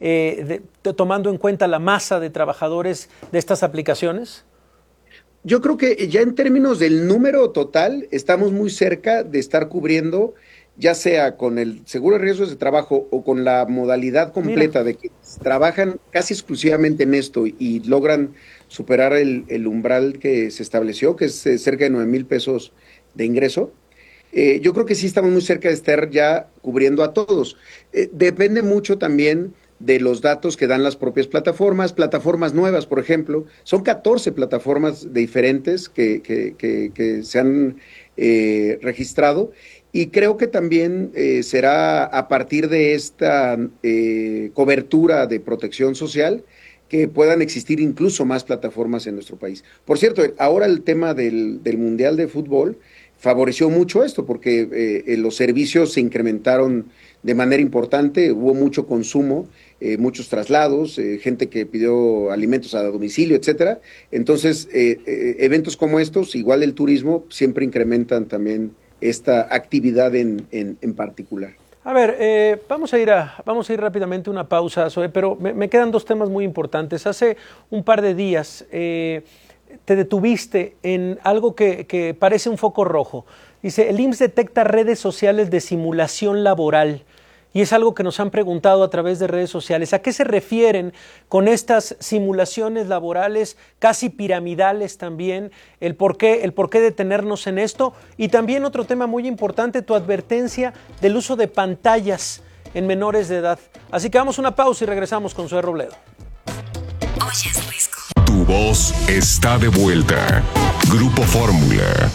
tomando en cuenta la masa de trabajadores de estas aplicaciones? Yo creo que ya en términos del número total estamos muy cerca de estar cubriendo, ya sea con el seguro de riesgos de trabajo o con la modalidad completa de que trabajan casi exclusivamente en esto y logran superar el umbral que se estableció, que es cerca de 9,000 pesos de ingreso. Yo creo que sí estamos muy cerca de estar ya cubriendo a todos. Depende mucho también de los datos que dan las propias plataformas nuevas, por ejemplo. Son 14 plataformas diferentes que se han registrado, y creo que también será a partir de esta cobertura de protección social que puedan existir incluso más plataformas en nuestro país. Por cierto, ahora el tema del Mundial de Fútbol favoreció mucho esto, porque los servicios se incrementaron de manera importante, hubo mucho consumo, muchos traslados, gente que pidió alimentos a domicilio, etcétera. Entonces, eventos como estos, igual el turismo, siempre incrementan también esta actividad en particular. A ver, vamos a ir rápidamente a una pausa, Zoe, pero me quedan dos temas muy importantes. Hace un par de días te detuviste en algo que parece un foco rojo. Dice, el IMSS detecta redes sociales de simulación laboral. Y es algo que nos han preguntado a través de redes sociales. ¿A qué se refieren con estas simulaciones laborales, casi piramidales también? El por qué detenernos en esto. Y también otro tema muy importante, tu advertencia del uso de pantallas en menores de edad. Así que vamos a una pausa y regresamos con Zoe Robledo. Oyes Risco. Tu voz está de vuelta. Grupo Fórmula.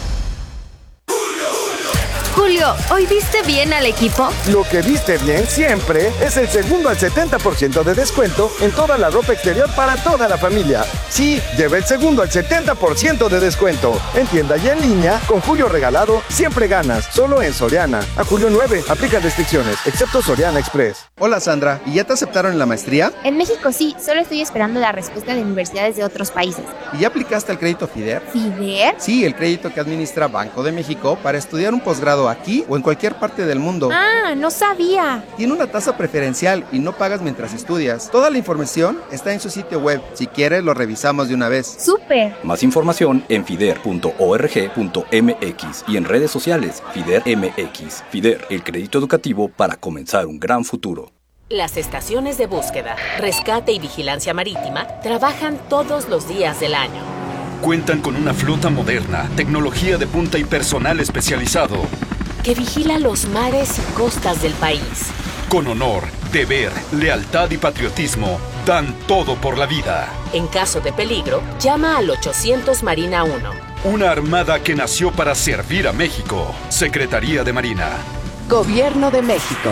Julio, ¿hoy viste bien al equipo? Lo que viste bien siempre es el segundo al 70% de descuento en toda la ropa exterior para toda la familia. Sí, lleva el segundo al 70% de descuento. En tienda y en línea, con Julio regalado, siempre ganas. Solo en Soriana. A julio 9, aplica restricciones, excepto Soriana Express. Hola Sandra, ¿y ya te aceptaron en la maestría? En México sí, solo estoy esperando la respuesta de universidades de otros países. ¿Y ya aplicaste al crédito FIDER? ¿FIDER? Sí, el crédito que administra Banco de México para estudiar un posgrado aquí o en cualquier parte del mundo. Ah, no sabía. Tiene una tasa preferencial y no pagas mientras estudias. Toda la información está en su sitio web. Si quieres, lo revisamos de una vez. ¡Súper! Más información en fider.org.mx y en redes sociales FIDER MX. FIDER, el crédito educativo para comenzar un gran futuro. Las estaciones de búsqueda, rescate y vigilancia marítima trabajan todos los días del año. Cuentan con una flota moderna, tecnología de punta y personal especializado que vigila los mares y costas del país. Con honor, deber, lealtad y patriotismo, dan todo por la vida. En caso de peligro, llama al 800 Marina 1. Una armada que nació para servir a México. Secretaría de Marina. Gobierno de México.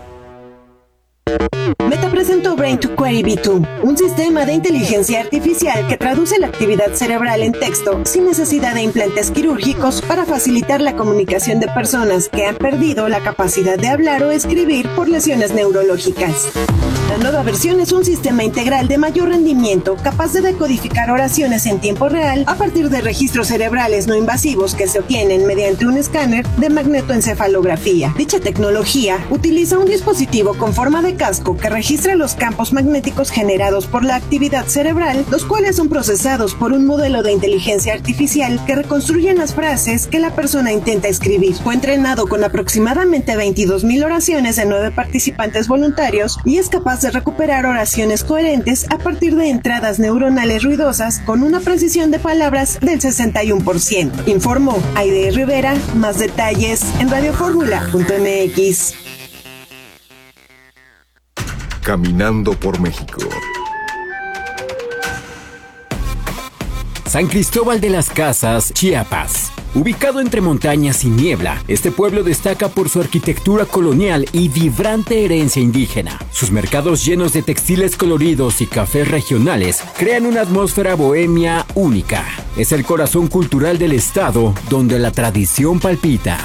Meta presentó Brain to Query V2, un sistema de inteligencia artificial que traduce la actividad cerebral en texto sin necesidad de implantes quirúrgicos para facilitar la comunicación de personas que han perdido la capacidad de hablar o escribir por lesiones neurológicas. La nueva versión es un sistema integral de mayor rendimiento capaz de decodificar oraciones en tiempo real a partir de registros cerebrales no invasivos que se obtienen mediante un escáner de magnetoencefalografía. Dicha tecnología utiliza un dispositivo con forma de casco que registra los campos magnéticos generados por la actividad cerebral, los cuales son procesados por un modelo de inteligencia artificial que reconstruyen las frases que la persona intenta escribir. Fue entrenado con aproximadamente 22,000 oraciones de 9 participantes voluntarios y es capaz de recuperar oraciones coherentes a partir de entradas neuronales ruidosas con una precisión de palabras del 61%. Informó Aide Rivera. Más detalles en radioformula.mx. Caminando por México. San Cristóbal de las Casas, Chiapas. Ubicado entre montañas y niebla, este pueblo destaca por su arquitectura colonial y vibrante herencia indígena. Sus mercados llenos de textiles coloridos y cafés regionales crean una atmósfera bohemia única. Es el corazón cultural del estado, donde la tradición palpita.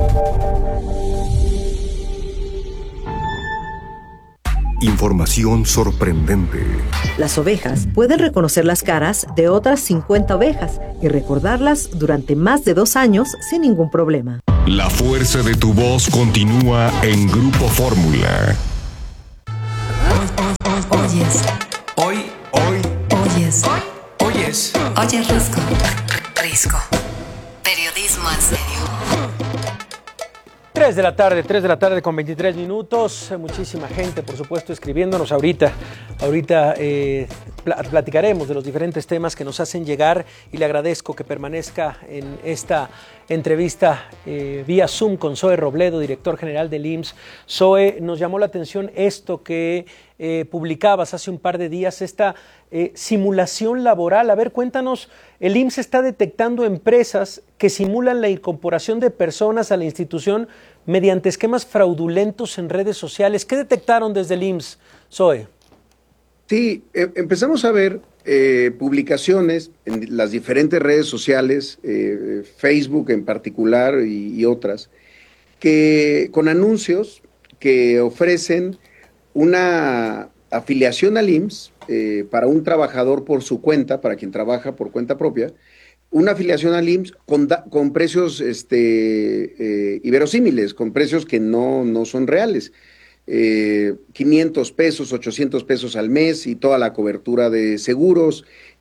Información sorprendente. Las ovejas pueden reconocer las caras de otras 50 ovejas y recordarlas durante más de 2 años sin ningún problema. La fuerza de tu voz continúa en Grupo Fórmula. Oyes. Hoy. Oyes. Oyes. Oyes Risco. Risco. Periodismo en serio. 3 de la tarde con 23 minutos. Muchísima gente, por supuesto, escribiéndonos ahorita. Platicaremos de los diferentes temas que nos hacen llegar y le agradezco que permanezca en esta entrevista vía Zoom con Zoe Robledo, director general del IMSS. Zoe, nos llamó la atención esto que publicabas hace un par de días, esta simulación laboral. A ver, cuéntanos, el IMSS está detectando empresas que simulan la incorporación de personas a la institución mediante esquemas fraudulentos en redes sociales. ¿Qué detectaron desde el IMSS, Zoe? Sí, empezamos a ver publicaciones en las diferentes redes sociales, Facebook en particular y otras, que con anuncios que ofrecen una afiliación al IMSS para un trabajador por su cuenta, para quien trabaja por cuenta propia, una afiliación al IMSS con precios inverosímiles, con precios que no son reales. 500 pesos, 800 pesos al mes y toda la cobertura de seguros,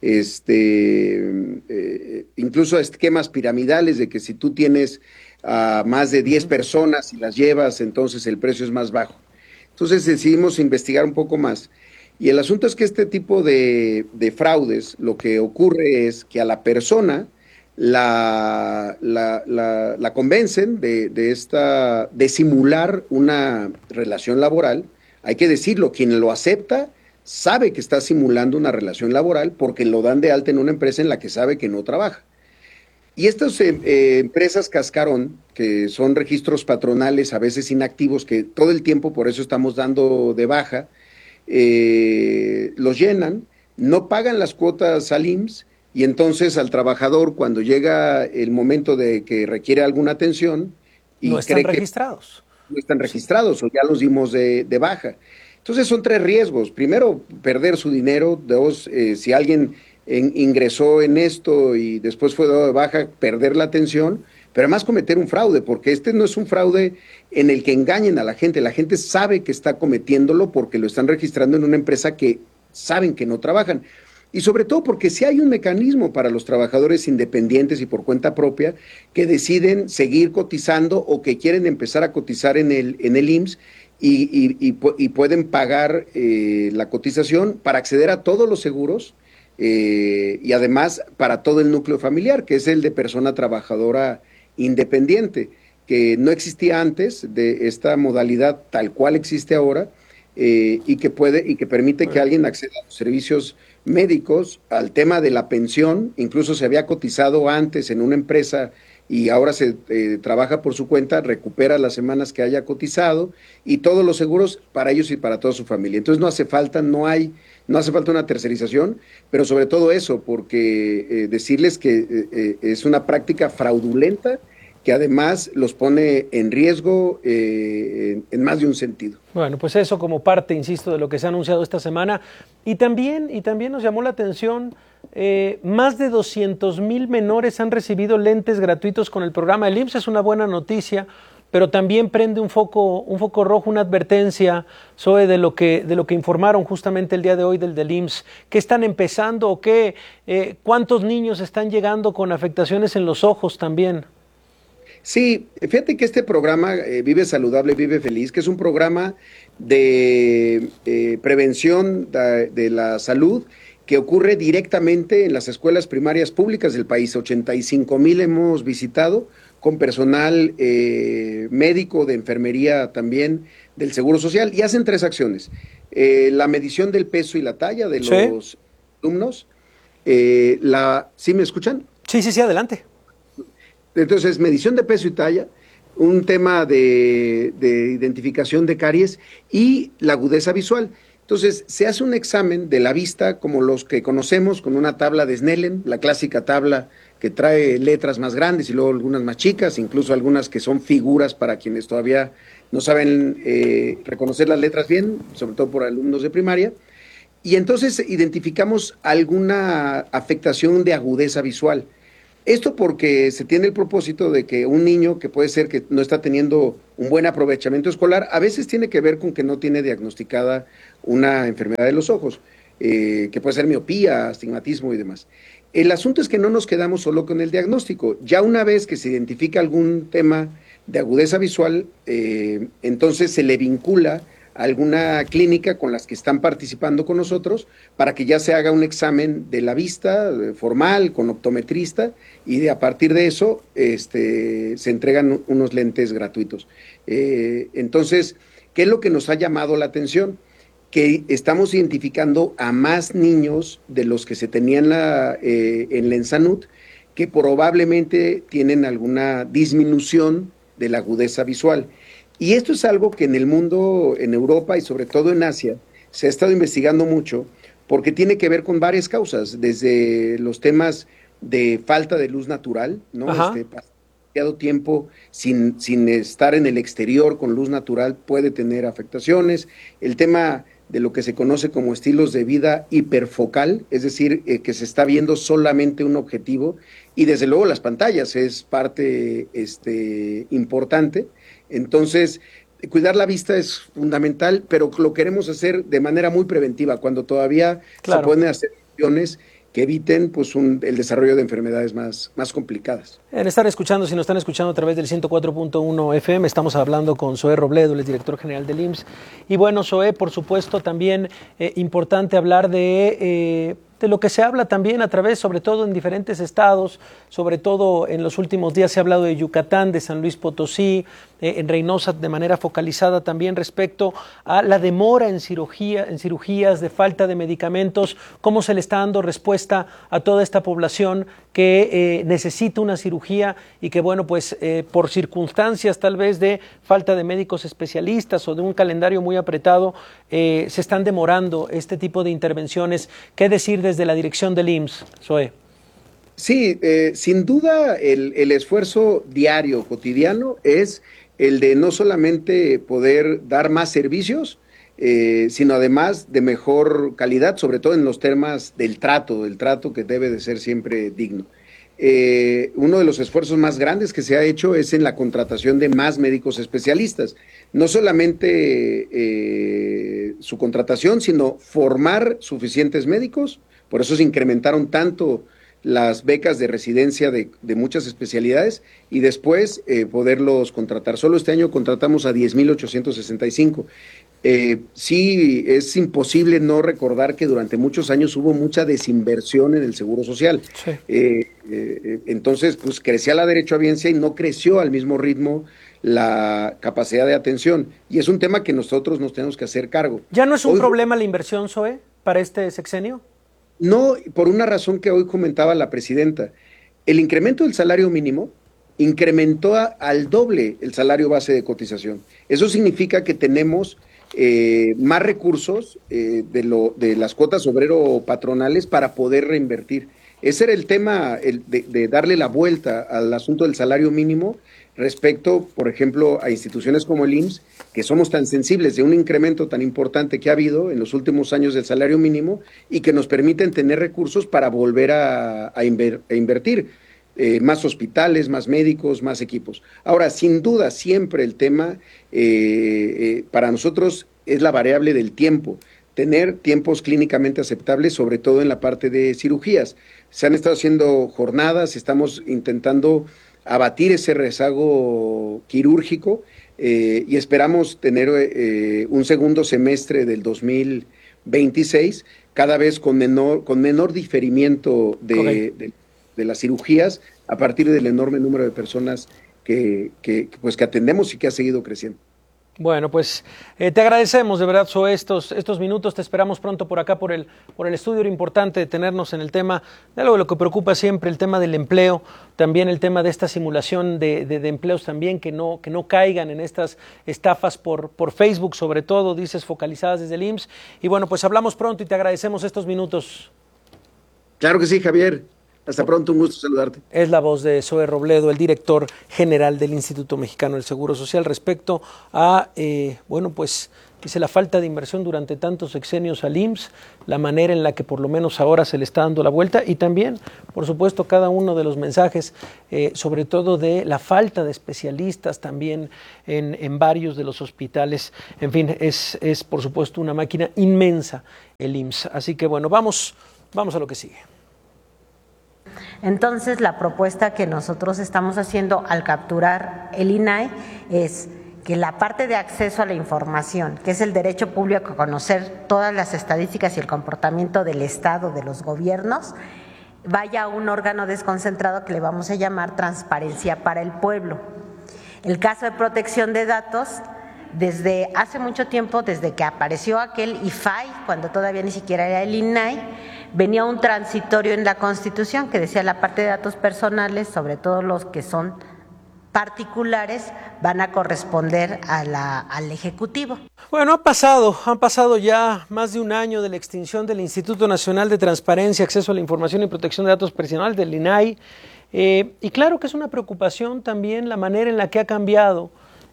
incluso esquemas piramidales de que si tú tienes a más de 10 personas y las llevas, entonces el precio es más bajo. Entonces decidimos investigar un poco más. Y el asunto es que este tipo de fraudes, lo que ocurre es que a la persona la convencen de simular una relación laboral. Hay que decirlo, quien lo acepta sabe que está simulando una relación laboral porque lo dan de alta en una empresa en la que sabe que no trabaja. Y estas empresas cascarón, que son registros patronales a veces inactivos, que todo el tiempo por eso estamos dando de baja, los llenan, no pagan las cuotas al IMSS, y entonces al trabajador, cuando llega el momento de que requiere alguna atención y no están registrados. No están registrados o ya los dimos de baja. Entonces son 3 riesgos. Primero, perder su dinero. 2, si alguien ingresó en esto y después fue dado de baja, perder la atención. Pero además cometer un fraude, porque este no es un fraude en el que engañen a la gente. La gente sabe que está cometiéndolo porque lo están registrando en una empresa que saben que no trabajan. Y sobre todo porque sí hay un mecanismo para los trabajadores independientes y por cuenta propia que deciden seguir cotizando o que quieren empezar a cotizar en el IMSS y pueden pagar la cotización para acceder a todos los seguros y además para todo el núcleo familiar, que es el de persona trabajadora independiente, que no existía antes de esta modalidad tal cual existe ahora y que permite que alguien acceda a los servicios médicos, al tema de la pensión. Incluso se había cotizado antes en una empresa y ahora se trabaja por su cuenta, recupera las semanas que haya cotizado y todos los seguros para ellos y para toda su familia. Entonces no hace falta una tercerización, pero sobre todo eso, porque decirles que es una práctica fraudulenta que además los pone en riesgo en más de un sentido. Bueno, pues eso como parte, insisto, de lo que se ha anunciado esta semana. Y también nos llamó la atención, más de 200,000 menores han recibido lentes gratuitos con el programa del IMSS. Es una buena noticia, pero también prende un foco rojo, una advertencia, Zoe, de lo que informaron justamente el día de hoy del IMSS. ¿Qué están empezando o qué? ¿Cuántos niños están llegando con afectaciones en los ojos también? Sí, fíjate que este programa, Vive Saludable, Vive Feliz, que es un programa de prevención de la salud que ocurre directamente en las escuelas primarias públicas del país. 85,000 hemos visitado con personal médico, de enfermería también, del Seguro Social, y hacen 3 acciones. La medición del peso y la talla de los alumnos. ¿Sí me escuchan? Sí, adelante. Entonces, medición de peso y talla, un tema de identificación de caries y la agudeza visual. Entonces, se hace un examen de la vista como los que conocemos, con una tabla de Snellen, la clásica tabla que trae letras más grandes y luego algunas más chicas, incluso algunas que son figuras para quienes todavía no saben reconocer las letras bien, sobre todo por alumnos de primaria. Y entonces identificamos alguna afectación de agudeza visual. Esto porque se tiene el propósito de que un niño que puede ser que no está teniendo un buen aprovechamiento escolar, a veces tiene que ver con que no tiene diagnosticada una enfermedad de los ojos, que puede ser miopía, astigmatismo y demás. El asunto es que no nos quedamos solo con el diagnóstico. Ya una vez que se identifica algún tema de agudeza visual, entonces se le vincula a alguna clínica con las que están participando con nosotros para que ya se haga un examen de la vista formal con optometrista y a partir de eso se entregan unos lentes gratuitos. Entonces, ¿qué es lo que nos ha llamado la atención? Que estamos identificando a más niños de los que se tenían en la ENSANUD que probablemente tienen alguna disminución de la agudeza visual. Y esto es algo que en el mundo, en Europa y sobre todo en Asia, se ha estado investigando mucho porque tiene que ver con varias causas, desde los temas de falta de luz natural, ¿no? Demasiado tiempo sin estar en el exterior con luz natural puede tener afectaciones, el tema de lo que se conoce como estilos de vida hiperfocal, es decir, que se está viendo solamente un objetivo, y desde luego las pantallas es parte importante. Entonces, cuidar la vista es fundamental, pero lo queremos hacer de manera muy preventiva, cuando todavía se pueden hacer acciones que eviten pues el desarrollo de enfermedades más complicadas. Si nos están escuchando a través del 104.1 FM, estamos hablando con Zoé Robledo, el director general del IMSS. Y bueno, Zoé, por supuesto, también importante hablar de lo que se habla también a través, sobre todo en diferentes estados, sobre todo en los últimos días se ha hablado de Yucatán, de San Luis Potosí, en Reynosa de manera focalizada también respecto a la demora en cirugías, de falta de medicamentos, cómo se le está dando respuesta a toda esta población que necesita una cirugía y que bueno, pues por circunstancias tal vez de falta de médicos especialistas o de un calendario muy apretado, se están demorando este tipo de intervenciones. ¿Qué decir desde la dirección del IMSS, Zoé? Sí, sin duda el esfuerzo diario, cotidiano, es el de no solamente poder dar más servicios, sino además de mejor calidad, sobre todo en los temas del trato que debe de ser siempre digno. Uno de los esfuerzos más grandes que se ha hecho es en la contratación de más médicos especialistas. No solamente su contratación, sino formar suficientes médicos. Por eso se incrementaron tanto las becas de residencia de muchas especialidades y después poderlos contratar. Solo este año contratamos a 10,865. Sí, es imposible no recordar que durante muchos años hubo mucha desinversión en el Seguro Social. Sí. Entonces, pues crecía la derechohabiencia y no creció al mismo ritmo la capacidad de atención. Y es un tema que nosotros nos tenemos que hacer cargo. ¿Ya no es un problema la inversión, Zoé, para este sexenio? No, por una razón que hoy comentaba la presidenta. El incremento del salario mínimo incrementó al doble el salario base de cotización. Eso significa que tenemos más recursos de las cuotas obrero-patronales para poder reinvertir. Ese era el tema de darle la vuelta al asunto del salario mínimo respecto, por ejemplo, a instituciones como el IMSS, que somos tan sensibles de un incremento tan importante que ha habido en los últimos años del salario mínimo y que nos permiten tener recursos para volver a invertir. Más hospitales, más médicos, más equipos. Ahora, sin duda, siempre el tema para nosotros es la variable del tiempo. Tener tiempos clínicamente aceptables, sobre todo en la parte de cirugías. Se han estado haciendo jornadas, estamos intentando abatir ese rezago quirúrgico y esperamos tener un segundo semestre del 2026 cada vez con menor diferimiento de las cirugías a partir del enorme número de personas que atendemos y que ha seguido creciendo. Bueno, pues te agradecemos de verdad, Zoé, estos minutos. Te esperamos pronto por acá, por el estudio. Era importante detenernos en el tema de algo de lo que preocupa siempre, el tema del empleo, también el tema de esta simulación de empleos también, que no caigan en estas estafas por Facebook, sobre todo, dices, focalizadas desde el IMSS. Y bueno, pues hablamos pronto y te agradecemos estos minutos. Claro que sí, Javier. Hasta pronto, un gusto saludarte. Es la voz de Zoe Robledo, el director general del Instituto Mexicano del Seguro Social, respecto a, dice la falta de inversión durante tantos sexenios al IMSS, la manera en la que por lo menos ahora se le está dando la vuelta y también, por supuesto, cada uno de los mensajes, sobre todo de la falta de especialistas también en varios de los hospitales. En fin, es por supuesto una máquina inmensa el IMSS. Así que bueno, vamos a lo que sigue. Entonces, la propuesta que nosotros estamos haciendo al capturar el INAI es que la parte de acceso a la información, que es el derecho público a conocer todas las estadísticas y el comportamiento del Estado, de los gobiernos, vaya a un órgano desconcentrado que le vamos a llamar Transparencia para el Pueblo. El caso de protección de datos, desde hace mucho tiempo, desde que apareció aquel IFAI, cuando todavía ni siquiera era el INAI, venía un transitorio en la Constitución que decía la parte de datos personales, sobre todo los que son particulares, van a corresponder al Ejecutivo. Bueno, han pasado ya más de un año de la extinción del Instituto Nacional de Transparencia, Acceso a la Información y Protección de Datos Personales, del INAI, y claro que es una preocupación también la manera en la que ha cambiado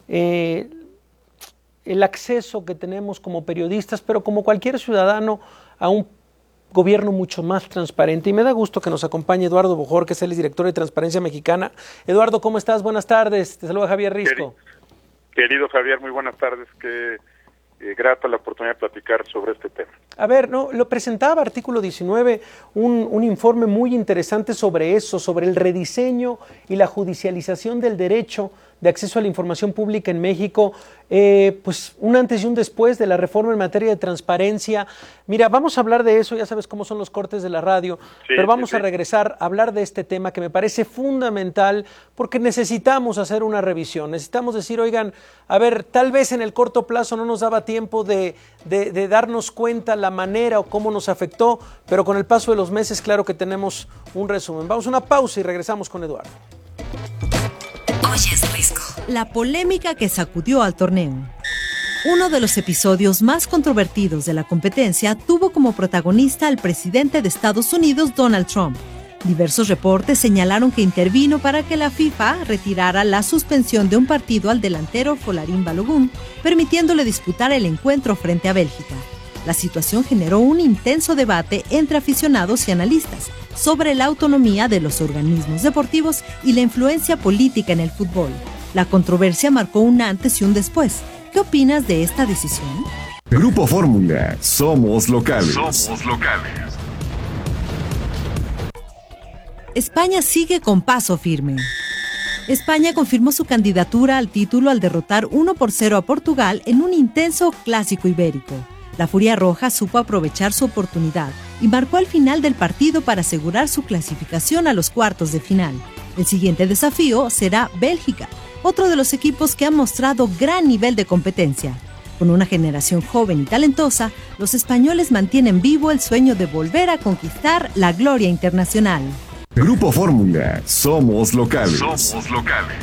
el acceso que tenemos como periodistas, pero como cualquier ciudadano, a un gobierno mucho más transparente. Y me da gusto que nos acompañe Eduardo Bojorquez, él es director de Transparencia Mexicana. Eduardo, ¿cómo estás? Buenas tardes. Te saluda Javier Risco. Querido Javier, muy buenas tardes. Qué grata la oportunidad de platicar sobre este tema. A ver, lo presentaba Artículo 19, un informe muy interesante sobre eso, sobre el rediseño y la judicialización del derecho de acceso a la información pública en México, pues un antes y un después de la reforma en materia de transparencia. Mira, vamos a hablar de eso, ya sabes cómo son los cortes de la radio, pero vamos a regresar a hablar de este tema que me parece fundamental porque necesitamos hacer una revisión, necesitamos decir, oigan, a ver, tal vez en el corto plazo no nos daba tiempo de darnos cuenta la manera o cómo nos afectó, pero con el paso de los meses, claro que tenemos un resumen. Vamos a una pausa y regresamos con Eduardo. Oyes Risco. La polémica que sacudió al torneo. Uno de los episodios más controvertidos de la competencia tuvo como protagonista al presidente de Estados Unidos, Donald Trump. Diversos reportes señalaron que intervino para que la FIFA retirara la suspensión de un partido al delantero Folarin Balogun, permitiéndole disputar el encuentro frente a Bélgica. La situación generó un intenso debate entre aficionados y analistas sobre la autonomía de los organismos deportivos y la influencia política en el fútbol. La controversia marcó un antes y un después. ¿Qué opinas de esta decisión? Grupo Fórmula, somos locales. Somos locales. España sigue con paso firme. España confirmó su candidatura al título al derrotar 1-0 a Portugal en un intenso clásico ibérico. La Furia Roja supo aprovechar su oportunidad y marcó al final del partido para asegurar su clasificación a los cuartos de final. El siguiente desafío será Bélgica, otro de los equipos que han mostrado gran nivel de competencia. Con una generación joven y talentosa, los españoles mantienen vivo el sueño de volver a conquistar la gloria internacional. Grupo Fórmula, somos locales. Somos locales.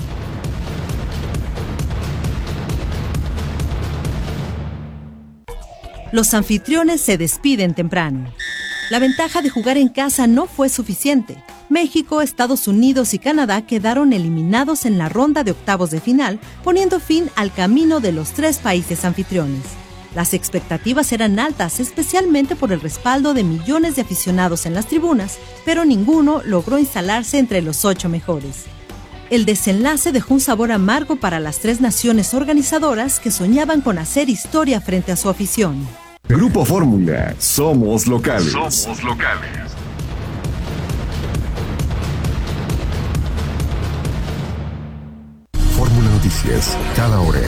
Los anfitriones se despiden temprano. La ventaja de jugar en casa no fue suficiente. México, Estados Unidos y Canadá quedaron eliminados en la ronda de octavos de final, poniendo fin al camino de los tres países anfitriones. Las expectativas eran altas, especialmente por el respaldo de millones de aficionados en las tribunas, pero ninguno logró instalarse entre los 8 mejores. El desenlace dejó un sabor amargo para las tres naciones organizadoras que soñaban con hacer historia frente a su afición. Grupo Fórmula, somos locales. Somos locales. Fórmula Noticias, cada hora.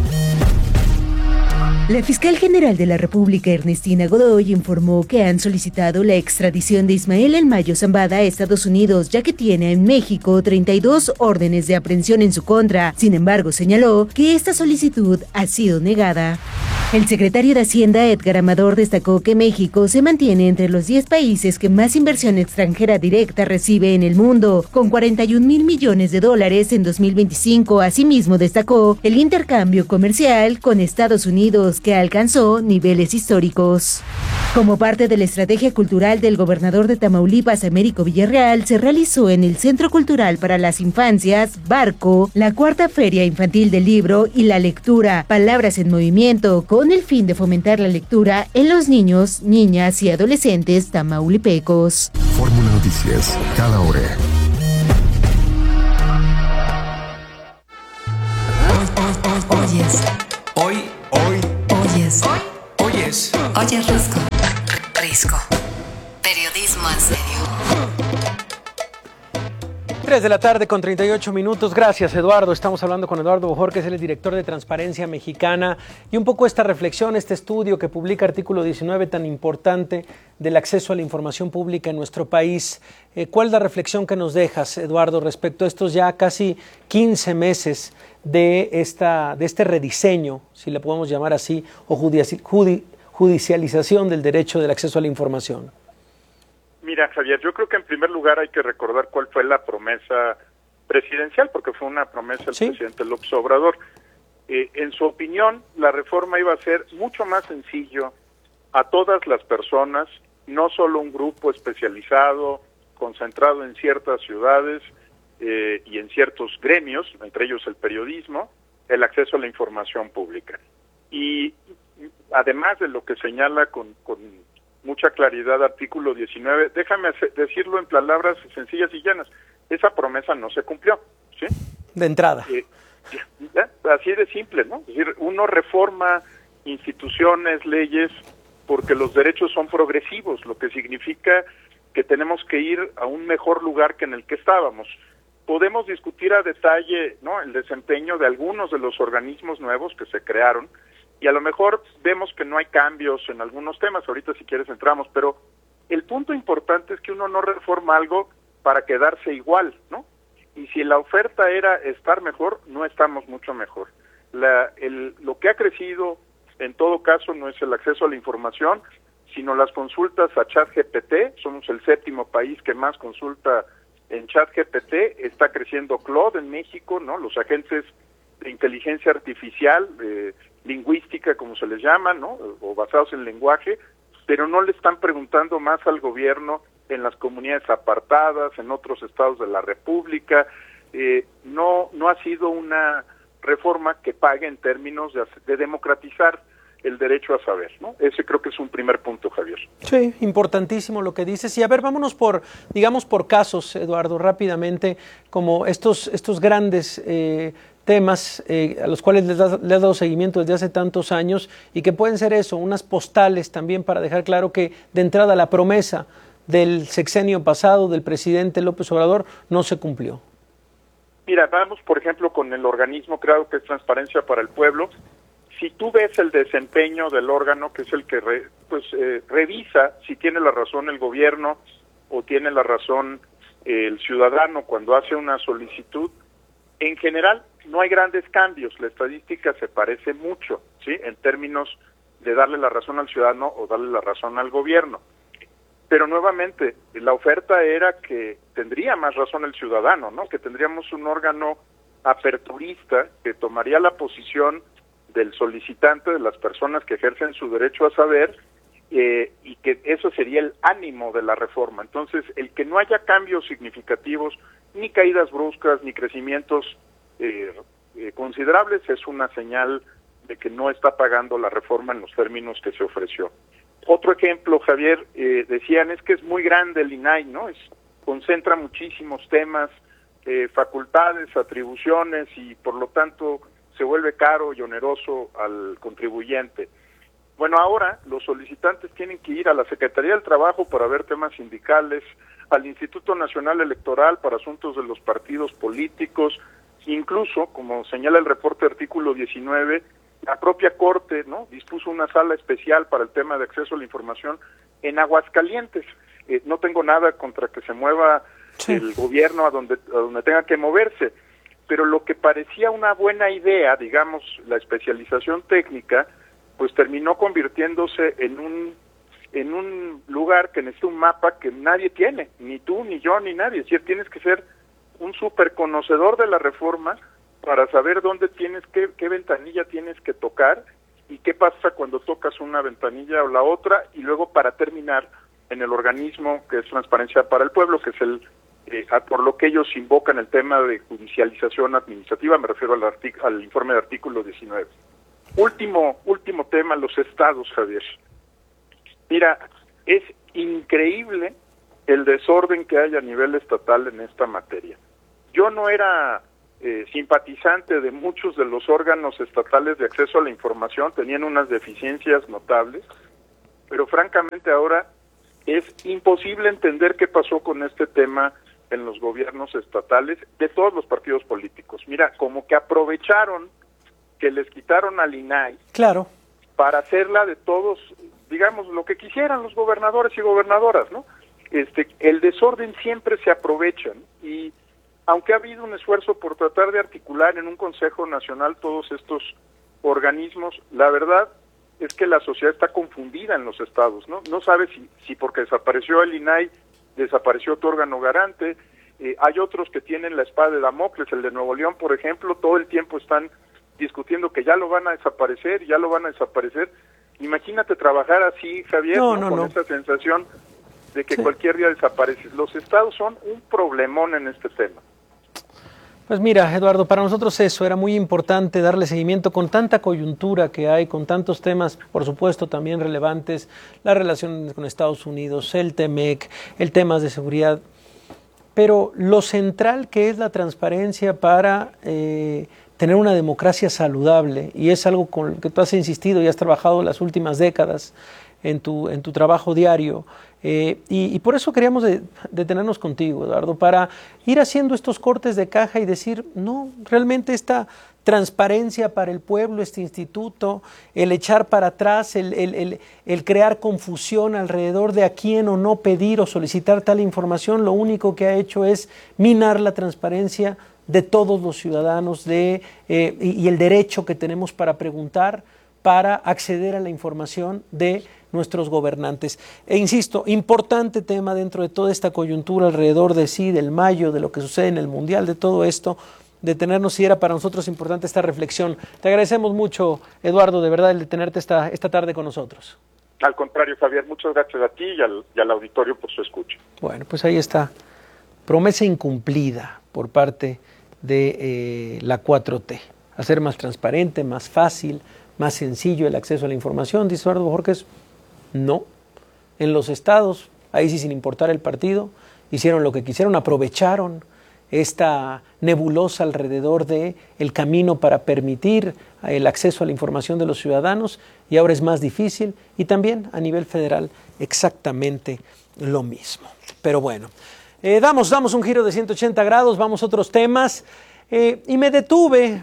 La fiscal general de la República, Ernestina Godoy, informó que han solicitado la extradición de Ismael El Mayo Zambada a Estados Unidos, ya que tiene en México 32 órdenes de aprehensión en su contra. Sin embargo, señaló que esta solicitud ha sido negada. El secretario de Hacienda, Edgar Amador, destacó que México se mantiene entre los 10 países que más inversión extranjera directa recibe en el mundo, con 41,000 millones de dólares en 2025. Asimismo, destacó el intercambio comercial con Estados Unidos, que alcanzó niveles históricos. Como parte de la estrategia cultural del gobernador de Tamaulipas, Américo Villarreal, se realizó en el Centro Cultural para las Infancias, Barco, la cuarta Feria Infantil del Libro y la Lectura, Palabras en Movimiento, con el fin de fomentar la lectura en los niños, niñas y adolescentes tamaulipecos. Fórmula Noticias, cada hora. Oyes Risco. Periodismo en serio. 3 de la tarde con 38 minutos. Gracias, Eduardo. Estamos hablando con Eduardo Bojorquez, él es el director de Transparencia Mexicana, y un poco esta reflexión, este estudio que publica Artículo 19 tan importante del acceso a la información pública en nuestro país. ¿Cuál es la reflexión que nos dejas, Eduardo, respecto a estos ya casi 15 meses de este rediseño, si le podemos llamar así, o judicialización del derecho del acceso a la información? Mira, Javier, yo creo que en primer lugar hay que recordar cuál fue la promesa presidencial, porque fue una promesa del presidente López Obrador. En su opinión, la reforma iba a ser mucho más sencillo a todas las personas, no solo un grupo especializado, concentrado en ciertas ciudades y en ciertos gremios, entre ellos el periodismo, el acceso a la información pública. Y además de lo que señala con mucha claridad artículo 19, déjame decirlo en palabras sencillas y llanas, esa promesa no se cumplió, ¿sí? De entrada. Así de simple, ¿no? Es decir, uno reforma instituciones, leyes, porque los derechos son progresivos, lo que significa que tenemos que ir a un mejor lugar que en el que estábamos. Podemos discutir a detalle, ¿no?, el desempeño de algunos de los organismos nuevos que se crearon, y a lo mejor vemos que no hay cambios en algunos temas, ahorita si quieres entramos, pero el punto importante es que uno no reforma algo para quedarse igual, ¿no? Y si la oferta era estar mejor, no estamos mucho mejor. Lo que ha crecido, en todo caso, no es el acceso a la información, sino las consultas a ChatGPT. Somos el 7º país que más consulta en ChatGPT. Está creciendo Claude en México, ¿no? Los agentes de inteligencia artificial, lingüística, como se les llama, ¿no?, o basados en lenguaje, pero no le están preguntando más al gobierno en las comunidades apartadas, en otros estados de la República. No ha sido una reforma que pague en términos de democratizar el derecho a saber, ¿no? Ese creo que es un primer punto, Javier. Sí, importantísimo lo que dices. Y a ver, vámonos por casos, Eduardo, rápidamente, como estos grandes temas a los cuales le has dado seguimiento desde hace tantos años, y que pueden ser eso, unas postales también para dejar claro que de entrada la promesa del sexenio pasado del presidente López Obrador no se cumplió. Mira, vamos por ejemplo con el organismo creado que es Transparencia para el Pueblo. Si tú ves el desempeño del órgano, que es el que revisa si tiene la razón el gobierno o tiene la razón el ciudadano cuando hace una solicitud, en general no hay grandes cambios, la estadística se parece mucho, ¿sí?, en términos de darle la razón al ciudadano o darle la razón al gobierno. Pero nuevamente, la oferta era que tendría más razón el ciudadano, ¿no?, que tendríamos un órgano aperturista que tomaría la posición del solicitante, de las personas que ejercen su derecho a saber, y que eso sería el ánimo de la reforma. Entonces, el que no haya cambios significativos, ni caídas bruscas, ni crecimientos considerables, es una señal de que no está pagando la reforma en los términos que se ofreció. Otro ejemplo, Javier, decían, es que es muy grande el INAI, ¿no? Concentra muchísimos temas, facultades, atribuciones, y por lo tanto se vuelve caro y oneroso al contribuyente. Bueno, ahora los solicitantes tienen que ir a la Secretaría del Trabajo para ver temas sindicales, al Instituto Nacional Electoral para asuntos de los partidos políticos, incluso, como señala el reporte artículo 19, la propia Corte, ¿no?, dispuso una sala especial para el tema de acceso a la información en Aguascalientes. No tengo nada contra que se mueva el gobierno a donde tenga que moverse, pero lo que parecía una buena idea, digamos, la especialización técnica, pues terminó convirtiéndose en un lugar que necesita un mapa que nadie tiene, ni tú, ni yo, ni nadie. Es decir, tienes que ser un súper conocedor de la reforma para saber dónde tienes qué ventanilla tienes que tocar, y qué pasa cuando tocas una ventanilla o la otra, y luego para terminar en el organismo que es Transparencia para el Pueblo, que es el por lo que ellos invocan el tema de judicialización administrativa, me refiero al informe de artículo 19. Último tema, los estados, Javier. Mira, es increíble el desorden que hay a nivel estatal en esta materia. Yo no era simpatizante de muchos de los órganos estatales de acceso a la información, tenían unas deficiencias notables, pero francamente ahora es imposible entender qué pasó con este tema en los gobiernos estatales de todos los partidos políticos. Mira, como que aprovecharon que les quitaron al INAI, claro, para hacerla de todos, digamos, lo que quisieran los gobernadores y gobernadoras, ¿no? El desorden siempre se aprovecha, ¿no? Y aunque ha habido un esfuerzo por tratar de articular en un Consejo Nacional todos estos organismos, la verdad es que la sociedad está confundida en los estados, ¿no? No sabe si porque desapareció el INAI, desapareció tu órgano garante. Hay otros que tienen la espada de Damocles, el de Nuevo León, por ejemplo, todo el tiempo están discutiendo que ya lo van a desaparecer. Imagínate trabajar así, Javier, con esa sensación de que cualquier día desaparece. Los estados son un problemón en este tema. Pues mira, Eduardo, para nosotros eso era muy importante darle seguimiento con tanta coyuntura que hay, con tantos temas, por supuesto, también relevantes, las relaciones con Estados Unidos, el TEMEC, el tema de seguridad, pero lo central que es la transparencia para tener una democracia saludable, y es algo con lo que tú has insistido y has trabajado las últimas décadas en tu trabajo diario, y por eso queríamos detenernos contigo, Eduardo, para ir haciendo estos cortes de caja y decir, no, realmente esta transparencia para el pueblo, este instituto, el echar para atrás, el crear confusión alrededor de a quién o no pedir o solicitar tal información, lo único que ha hecho es minar la transparencia de todos los ciudadanos y el derecho que tenemos para preguntar, para acceder a la información de nuestros gobernantes. E insisto, importante tema dentro de toda esta coyuntura alrededor del Mayo, de lo que sucede en el Mundial, de todo esto, detenernos, y era para nosotros importante esta reflexión. Te agradecemos mucho, Eduardo, de verdad, el de tenerte esta tarde con nosotros. Al contrario, Javier, muchas gracias a ti y al auditorio por su escucha. Bueno, pues ahí está, promesa incumplida por parte de la 4T, hacer más transparente, más fácil, más sencillo el acceso a la información. Dice Eduardo Bojorquez, no. En los estados, ahí sí sin importar el partido, hicieron lo que quisieron, aprovecharon esta nebulosa alrededor de el camino para permitir el acceso a la información de los ciudadanos, y ahora es más difícil, y también a nivel federal exactamente lo mismo. Pero bueno, damos un giro de 180 grados, vamos a otros temas. Y me detuve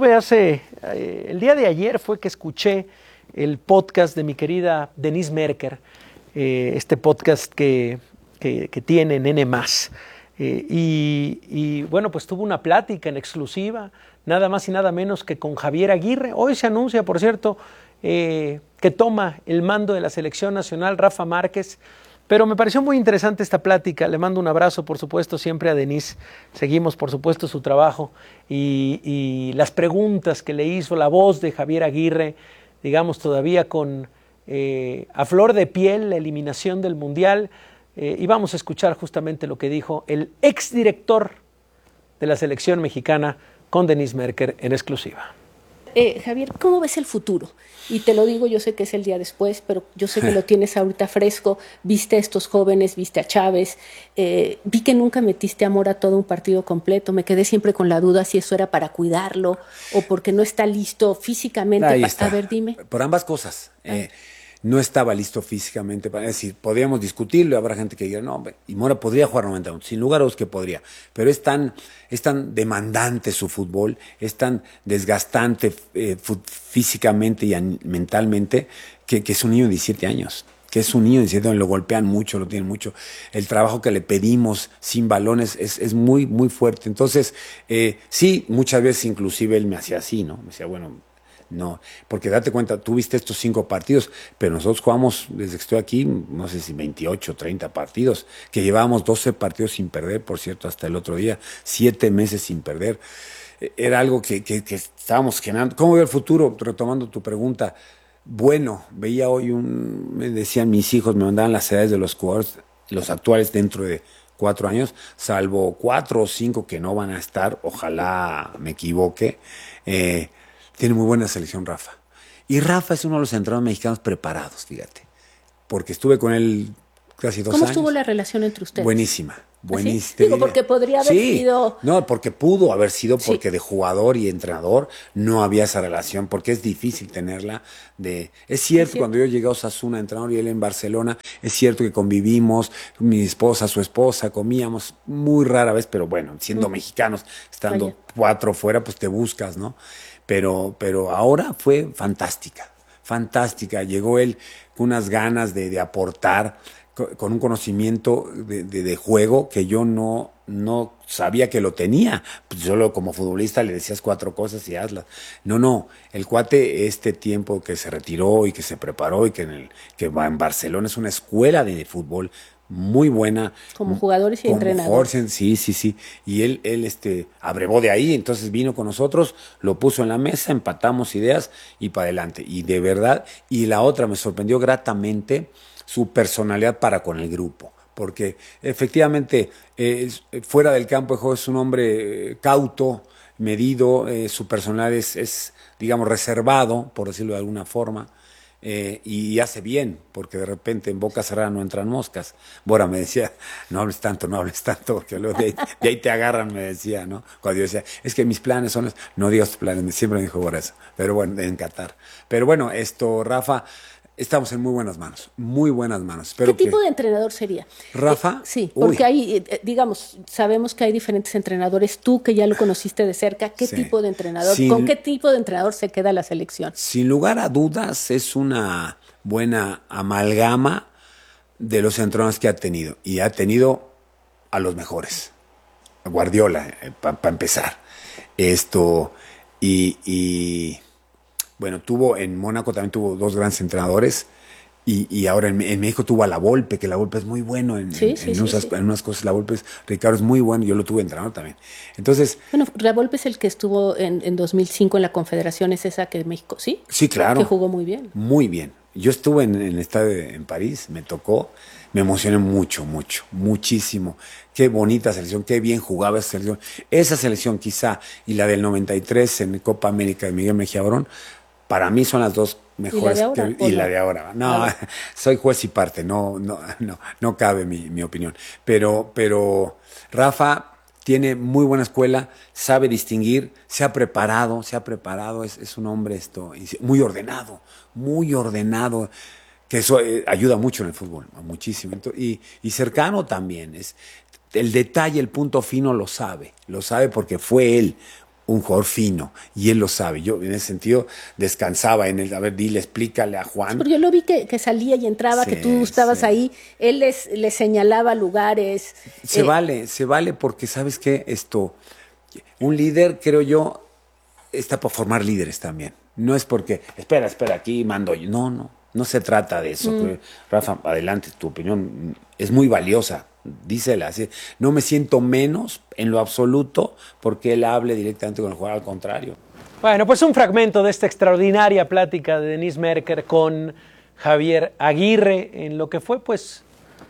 el día de ayer fue que escuché el podcast de mi querida Denise Merker, este podcast que tiene N+. Y bueno, pues tuvo una plática en exclusiva, nada más y nada menos que con Javier Aguirre. Hoy se anuncia, por cierto, que toma el mando de la selección nacional Rafa Márquez. Pero me pareció muy interesante esta plática. Le mando un abrazo, por supuesto, siempre a Denise. Seguimos, por supuesto, su trabajo y las preguntas que le hizo, la voz de Javier Aguirre, digamos, todavía con a flor de piel la eliminación del Mundial. Y vamos a escuchar justamente lo que dijo el exdirector de la selección mexicana con Denise Merker en exclusiva. Javier, ¿cómo ves el futuro? Y te lo digo, yo sé que es el día después, pero yo sé que lo tienes ahorita fresco. Viste a estos jóvenes, viste a Chávez, vi que nunca metiste amor a todo un partido completo. Me quedé siempre con la duda si eso era para cuidarlo o porque no está listo físicamente. Ahí está. A ver, dime. Por ambas cosas. No estaba listo físicamente, es decir, podríamos discutirlo, habrá gente que diga, no, y Mora podría jugar 90 minutos, sin lugar a dudas que podría, pero es tan demandante su fútbol, es tan desgastante físicamente y mentalmente, que es un niño de 17 años. Que es un niño de 17 años, lo golpean mucho, lo tienen mucho. El trabajo que le pedimos sin balones es muy, muy fuerte. Entonces, sí, muchas veces inclusive él me hacía así, ¿no? Me decía, bueno, no, porque date cuenta, tú viste estos 5 partidos, pero nosotros jugamos, desde que estoy aquí, no sé si 28, 30 partidos, que llevábamos 12 partidos sin perder, por cierto, hasta el otro día, 7 meses sin perder. era algo que estábamos generando. ¿Cómo veo el futuro? Retomando tu pregunta. Bueno, veía hoy me decían mis hijos, me mandaban las edades de los jugadores, los actuales dentro de 4 años, salvo 4 o 5 que no van a estar, ojalá me equivoque. Tiene muy buena selección Rafa. Y Rafa es uno de los entrenadores mexicanos preparados, fíjate, porque estuve con él casi 2 años. ¿Cómo estuvo la relación entre ustedes? Buenísima. ¿Sí? Digo, porque podría haber sido... No, porque pudo haber sido, porque de jugador y entrenador no había esa relación, porque es difícil tenerla. Es cierto, cuando yo llegué a Osasuna, entrenador, y él en Barcelona, es cierto que convivimos, mi esposa, su esposa, comíamos muy rara vez, pero bueno, siendo mexicanos, estando 4 fuera, pues te buscas, ¿no? Pero ahora fue fantástica. Llegó él con unas ganas de aportar, con un conocimiento de juego que yo no sabía que lo tenía. Pues solo como futbolista le decías 4 cosas y hazlas. No, el cuate este tiempo que se retiró y que se preparó y que va en Barcelona, es una escuela de fútbol muy buena. Como jugadores y entrenadores. Sí. Y él abrevó de ahí, entonces vino con nosotros, lo puso en la mesa, empatamos ideas y para adelante. Y de verdad, y la otra me sorprendió gratamente su personalidad para con el grupo, porque efectivamente fuera del campo de juego es un hombre cauto, medido, su personalidad es digamos reservado, por decirlo de alguna forma, y hace bien, porque de repente en boca cerrada no entran moscas. Bora me decía, no hables tanto, porque luego de ahí te agarran, me decía, ¿no? Cuando yo decía, es que mis planes son, no digas tus planes, siempre me dijo Bora eso, pero bueno, en Qatar. Pero bueno, Rafa, estamos en muy buenas manos. Espero ¿Qué tipo de entrenador sería? ¿Rafa? Sí, porque hay, digamos, sabemos que hay diferentes entrenadores. Tú, que ya lo conociste de cerca, ¿qué tipo de entrenador? ¿Con qué tipo de entrenador se queda la selección? Sin lugar a dudas, es una buena amalgama de los entrenadores que ha tenido. Y ha tenido a los mejores. Guardiola, para empezar. Bueno, en Mónaco también tuvo 2 grandes entrenadores y ahora en México tuvo a La Volpe, que La Volpe es muy bueno en unas cosas. La Volpe Ricardo es muy bueno, yo lo tuve entrenador también. Entonces, bueno, La Volpe es el que estuvo en 2005 en la Confederación, es esa que de México, ¿sí? Sí, claro. Que jugó muy bien. Muy bien. Yo estuve en el estadio en París, me tocó, me emocioné muchísimo. Qué bonita selección, qué bien jugaba esa selección. Esa selección quizá y la del 93 en Copa América de Miguel Mejía Barón, para mí son las 2 mejores. ¿Y la de ahora? No, soy juez y parte, no cabe mi opinión. Pero Rafa tiene muy buena escuela, sabe distinguir, se ha preparado, es un hombre muy ordenado, que eso ayuda mucho en el fútbol, muchísimo. Y cercano también, el detalle, el punto fino lo sabe porque fue él un jugador fino, y él lo sabe. Yo en ese sentido descansaba en él. A ver, explícale a Juan. Porque yo lo vi que salía y entraba, que tú estabas ahí, él les señalaba lugares. Se vale porque, ¿sabes qué? Un líder, creo yo, está por formar líderes también. No es porque, espera, aquí mando yo. No se trata de eso. Rafa, adelante, tu opinión es muy valiosa. Dísela así. No me siento menos en lo absoluto porque él hable directamente con el jugador, al contrario. Bueno, pues un fragmento de esta extraordinaria plática de Denise Merker con Javier Aguirre en lo que fue pues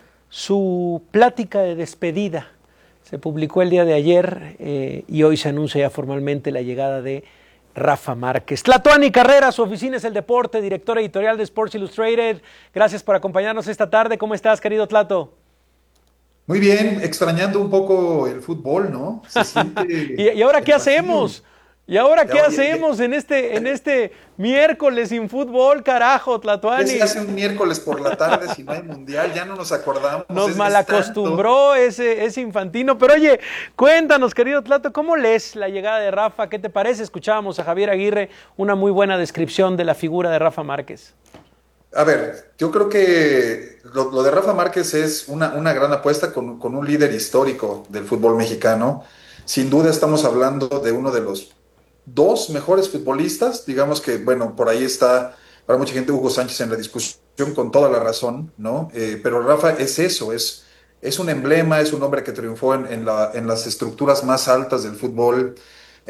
su plática de despedida. Se publicó el día de ayer y hoy se anuncia ya formalmente la llegada de Rafa Márquez. Tlatuani Carrera, su oficina es El Deporte, director editorial de Sports Illustrated. Gracias por acompañarnos esta tarde. ¿Cómo estás, querido Tlato? Muy bien, extrañando un poco el fútbol, ¿no? Se siente ¿Y ahora qué hacemos? ¿Y ahora qué hacemos en este miércoles sin fútbol, carajo, Tlatuani? ¿Qué se hace un miércoles por la tarde si no hay mundial? Ya no nos acordamos. Nos malacostumbró ese Infantino. Pero oye, cuéntanos, querido Tlato, ¿cómo lees la llegada de Rafa? ¿Qué te parece? Escuchábamos a Javier Aguirre, una muy buena descripción de la figura de Rafa Márquez. A ver, yo creo que lo de Rafa Márquez es una gran apuesta con un líder histórico del fútbol mexicano. Sin duda estamos hablando de uno de los 2 mejores futbolistas. Digamos que, bueno, por ahí está para mucha gente Hugo Sánchez en la discusión con toda la razón, ¿no? Pero Rafa es eso, es un emblema, es un hombre que triunfó en las estructuras más altas del fútbol.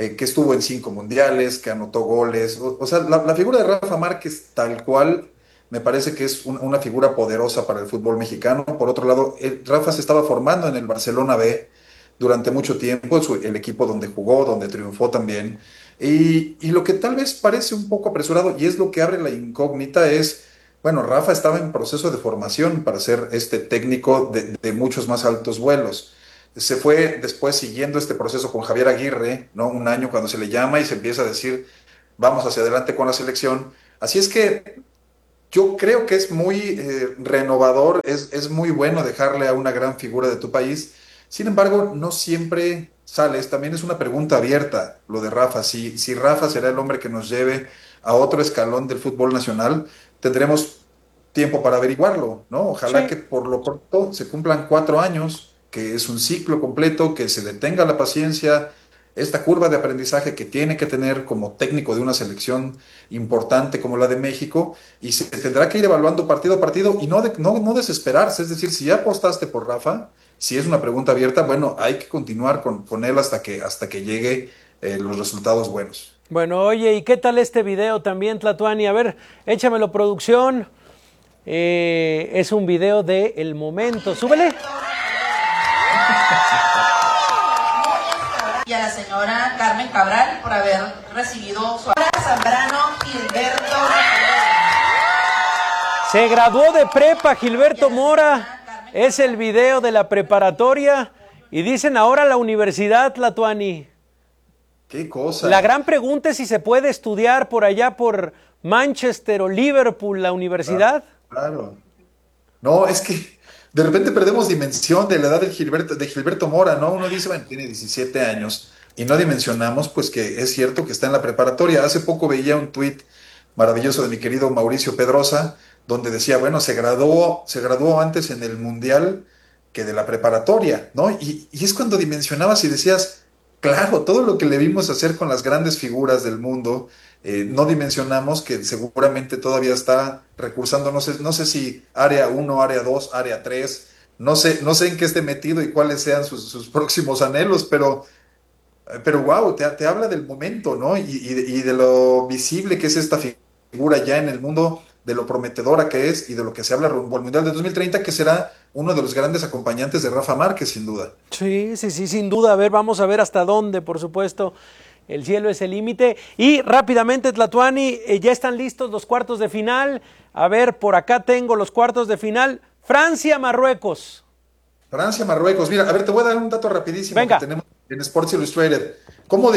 que estuvo en 5 mundiales, que anotó goles. O sea, la figura de Rafa Márquez tal cual me parece que es una figura poderosa para el fútbol mexicano. Por otro lado, Rafa se estaba formando en el Barcelona B durante mucho tiempo, el equipo donde jugó, donde triunfó también. Y lo que tal vez parece un poco apresurado, y es lo que abre la incógnita, es, bueno, Rafa estaba en proceso de formación para ser este técnico de muchos más altos vuelos. Se fue después siguiendo este proceso con Javier Aguirre, ¿no? Un año cuando se le llama y se empieza a decir, vamos hacia adelante con la selección. Así es que yo creo que es muy renovador, es muy bueno dejarle a una gran figura de tu país. Sin embargo, no siempre sales. También es una pregunta abierta lo de Rafa. Si Rafa será el hombre que nos lleve a otro escalón del fútbol nacional, tendremos tiempo para averiguarlo, ¿no? Ojalá que por lo pronto se cumplan 4 años, que es un ciclo completo, que se detenga la paciencia, esta curva de aprendizaje que tiene que tener como técnico de una selección importante como la de México, y se tendrá que ir evaluando partido a partido y no desesperarse. Es decir, si ya apostaste por Rafa, si es una pregunta abierta, bueno, hay que continuar con él hasta que llegue los resultados buenos. Bueno, oye, ¿y qué tal este video también, Tlatuani? A ver, échamelo, producción. Es un video de El Momento. ¡Súbele! Y a la señora Carmen Cabral por haber recibido su Zambrano Gilberto. Se graduó de prepa Gilberto Mora. Es el video de la preparatoria. Y dicen ahora la universidad, Tlatuani. ¿Qué cosa? La gran pregunta es si se puede estudiar por allá por Manchester o Liverpool, la universidad. Claro. No, es que de repente perdemos dimensión de la edad de Gilberto Mora, ¿no? Uno dice, bueno, tiene 17 años y no dimensionamos, pues, que es cierto que está en la preparatoria. Hace poco veía un tuit maravilloso de mi querido Mauricio Pedrosa, donde decía, bueno, se graduó antes en el Mundial que de la preparatoria, ¿no? Y es cuando dimensionabas y decías, claro, todo lo que le vimos hacer con las grandes figuras del mundo, no dimensionamos que seguramente todavía está recursando, no sé si área 1, área 2, área 3, no sé en qué esté metido y cuáles sean sus próximos anhelos, pero wow, te habla del momento, ¿no? Y de lo visible que es esta figura ya en el mundo, de lo prometedora que es y de lo que se habla rumbo al Mundial de 2030, que será uno de los grandes acompañantes de Rafa Márquez, sin duda. Sí, sin duda. A ver, vamos a ver hasta dónde, por supuesto. El cielo es el límite. Y rápidamente, Tlatuani, ya están listos los cuartos de final. A ver, por acá tengo los cuartos de final. Francia-Marruecos. Francia-Marruecos. Mira, a ver, te voy a dar un dato rapidísimo. Venga. Que tenemos en Sports Illustrated. Como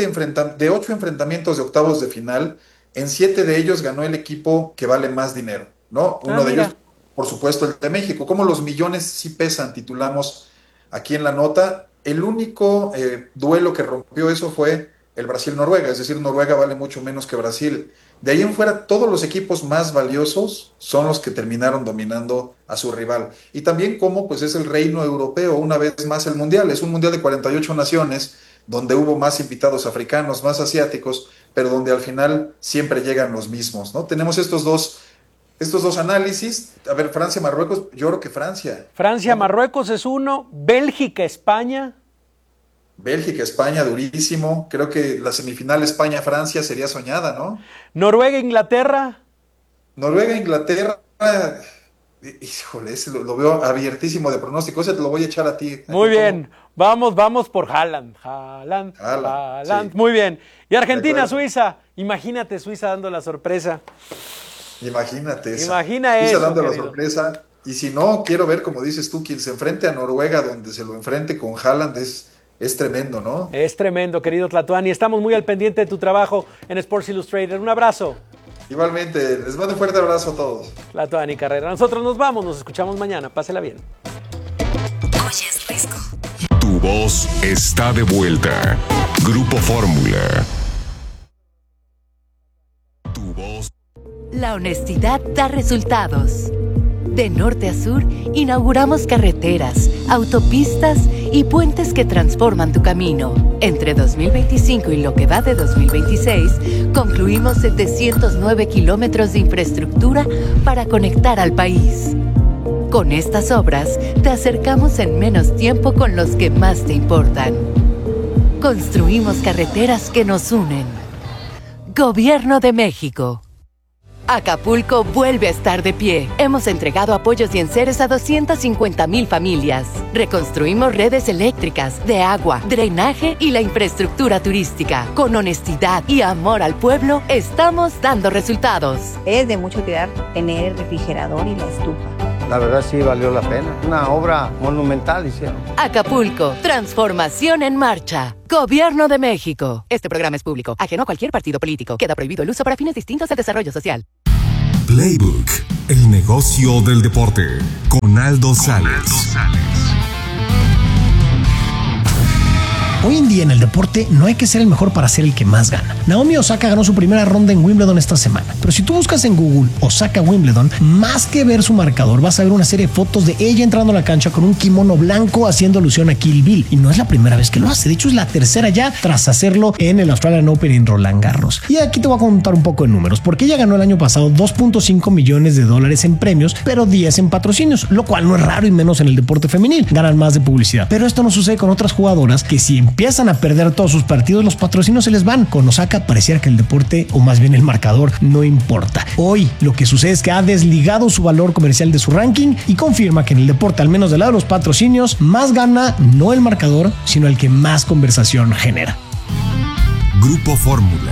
de 8 enfrentamientos de octavos de final, en 7 de ellos ganó el equipo que vale más dinero, ¿no? Uno de ellos, por supuesto, el de México. Como los millones sí pesan, titulamos aquí en la nota. El único duelo que rompió eso fue el Brasil-Noruega, es decir, Noruega vale mucho menos que Brasil. De ahí en fuera, todos los equipos más valiosos son los que terminaron dominando a su rival. Y también como pues es el reino europeo, una vez más el Mundial. Es un Mundial de 48 naciones, donde hubo más invitados africanos, más asiáticos, pero donde al final siempre llegan los mismos, ¿no? Tenemos estos dos análisis. A ver, Francia-Marruecos, yo creo que Francia. Francia-Marruecos es uno, Bélgica-España. Bélgica-España, durísimo. Creo que la semifinal España-Francia sería soñada, ¿no? Noruega-Inglaterra. Noruega-Inglaterra, híjole, ese lo veo abiertísimo de pronóstico. Ese te lo voy a echar a ti. Muy bien, vamos por Haaland. Sí. Muy bien. Y Argentina-Suiza, imagínate Suiza dando la sorpresa. Imagínate eso. Imagina Suiza eso, dando querido. La sorpresa. Y si no, quiero ver, como dices tú, quien se enfrente a Noruega, donde se lo enfrente con Haaland, es tremendo, ¿no? Es tremendo, querido Tlatuani. Estamos muy al pendiente de tu trabajo en Sports Illustrated. Un abrazo. Igualmente, les mando un fuerte abrazo a todos. Tlatuani Carrera. Nosotros nos vamos, nos escuchamos mañana. Pásela bien. Oyes Risco. Tu voz está de vuelta. Grupo Fórmula. Tu voz. La honestidad da resultados. De norte a sur, inauguramos carreteras, autopistas y puentes que transforman tu camino. Entre 2025 y lo que va de 2026, concluimos 709 kilómetros de infraestructura para conectar al país. Con estas obras, te acercamos en menos tiempo con los que más te importan. construimos carreteras que nos unen. Gobierno de México. Acapulco vuelve a estar de pie. Hemos entregado apoyos y enseres a 250,000 familias. Reconstruimos redes eléctricas, de agua, drenaje y la infraestructura turística. Con honestidad y amor al pueblo, estamos dando resultados. Es de mucha utilidad tener el refrigerador y la estufa. La verdad sí valió la pena. Una obra monumental hicieron. Acapulco, transformación en marcha. Gobierno de México. Este programa es público, ajeno a cualquier partido político. Queda prohibido el uso para fines distintos al desarrollo social. Playbook, el negocio del deporte, con Aldo Sales. Hoy en día en el deporte no hay que ser el mejor para ser el que más gana. Naomi Osaka ganó su primera ronda en Wimbledon esta semana, pero si tú buscas en Google Osaka Wimbledon, más que ver su marcador vas a ver una serie de fotos de ella entrando a la cancha con un kimono blanco haciendo alusión a Kill Bill, y no es la primera vez que lo hace, de hecho es la tercera ya tras hacerlo en el Australian Open en Roland Garros. Y aquí te voy a contar un poco de números, porque ella ganó el año pasado $2.5 millones en premios, pero 10 en patrocinios, lo cual no es raro y menos en el deporte femenil, ganan más de publicidad. Pero esto no sucede con otras jugadoras que si empiezan a perder todos sus partidos, los patrocinios se les van. Con Osaka pareciera que el deporte, o más bien el marcador, no importa. Hoy lo que sucede es que ha desligado su valor comercial de su ranking y confirma que en el deporte, al menos del lado de los patrocinios, más gana no el marcador, sino el que más conversación genera. Grupo Fórmula.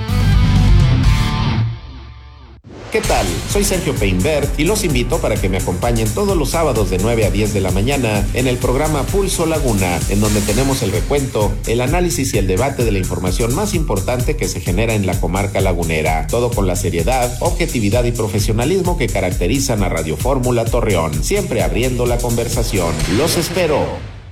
¿Qué tal? Soy Sergio Peinbert y los invito para que me acompañen todos los sábados de 9 a 10 de la mañana en el programa Pulso Laguna, en donde tenemos el recuento, el análisis y el debate de la información más importante que se genera en la comarca lagunera. Todo con la seriedad, objetividad y profesionalismo que caracterizan a Radio Fórmula Torreón, siempre abriendo la conversación. ¡Los espero!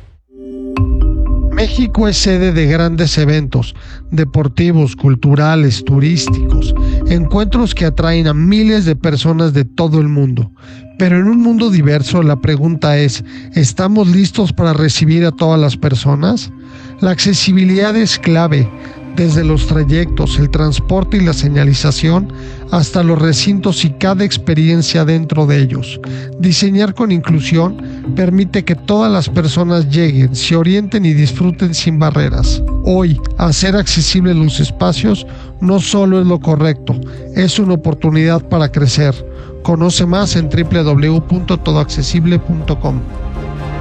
México es sede de grandes eventos deportivos, culturales, turísticos, encuentros que atraen a miles de personas de todo el mundo. Pero en un mundo diverso, la pregunta es, ¿estamos listos para recibir a todas las personas? La accesibilidad es clave, desde los trayectos, el transporte y la señalización, hasta los recintos y cada experiencia dentro de ellos. Diseñar con inclusión permite que todas las personas lleguen, se orienten y disfruten sin barreras. Hoy, hacer accesibles los espacios no solo es lo correcto, es una oportunidad para crecer. Conoce más en www.todoaccesible.com.